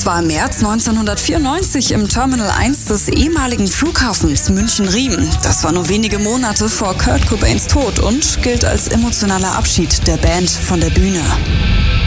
war im März 1994 im Terminal 1 des ehemaligen Flughafens München-Riem. Das war nur wenige Monate vor Kurt Cobains Tod und gilt als emotionaler Abschied der Band von der Bühne.